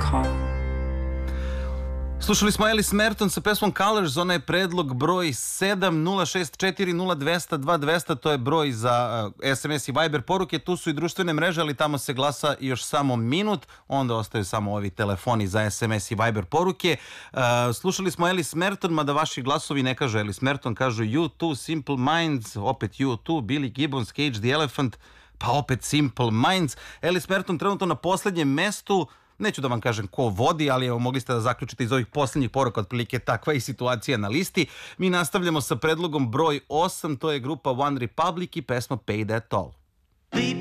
Slušali smo Alice Merton sa pesmom Colors, ona je predlog broj 7 064 0200 to je broj za SMS i Viber poruke, tu su i društvene mreže, ali tamo se glasa još samo minut, onda ostaju samo ovi telefoni za SMS i Viber poruke. Slušali smo Alice Merton, mada vaši glasovi ne kažu Alice Merton, kažu U2, Simple Minds, opet U2, Billy Gibbons, Cage the Elephant, pa opet Simple Minds. Alice Merton trenutno na poslednjem mestu. Neću da vam kažem ko vodi, ali evo mogli ste da zaključite iz ovih posljednjih poruka, otprilike takva je situacija na listi. Mi nastavljamo sa predlogom broj 8, to je grupa One Republic i pesma Pay That Toll.